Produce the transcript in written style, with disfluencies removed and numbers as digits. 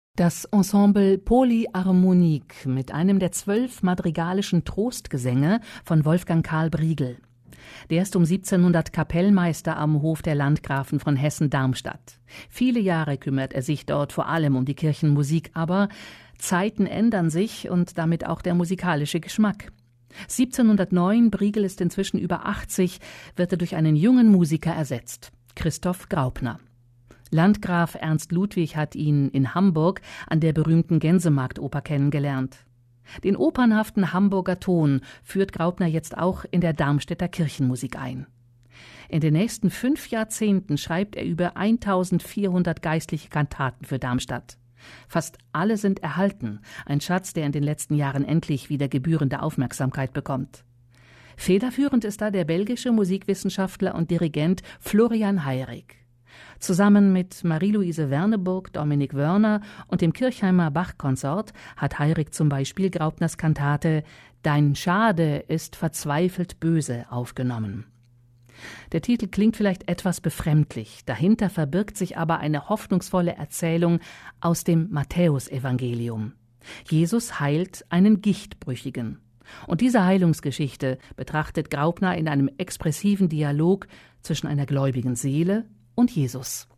Das Ensemble Polyharmonique mit einem der 12 madrigalischen Trostgesänge von Wolfgang Karl Briegel. Der ist um 1700 Kapellmeister am Hof der Landgrafen von Hessen-Darmstadt. Viele Jahre kümmert er sich dort vor allem um die Kirchenmusik, aber Zeiten ändern sich und damit auch der musikalische Geschmack. 1709, Briegel ist inzwischen über 80, wird er durch einen jungen Musiker ersetzt, Christoph Graupner. Landgraf Ernst Ludwig hat ihn in Hamburg an der berühmten Gänsemarktoper kennengelernt. Den opernhaften Hamburger Ton führt Graupner jetzt auch in der Darmstädter Kirchenmusik ein. In den nächsten 5 Jahrzehnten schreibt er über 1400 geistliche Kantaten für Darmstadt. Fast alle sind erhalten, ein Schatz, der in den letzten Jahren endlich wieder gebührende Aufmerksamkeit bekommt. Federführend ist da der belgische Musikwissenschaftler und Dirigent Florian Heyrick. Zusammen mit Marie-Louise Werneburg, Dominik Wörner und dem Kirchheimer Bach-Konsort hat Heyrick zum Beispiel Graupners Kantate »Dein Schade ist verzweifelt böse« aufgenommen. Der Titel klingt vielleicht etwas befremdlich, dahinter verbirgt sich aber eine hoffnungsvolle Erzählung aus dem Matthäusevangelium. Jesus heilt einen Gichtbrüchigen. Und diese Heilungsgeschichte betrachtet Graupner in einem expressiven Dialog zwischen einer gläubigen Seele und Jesus.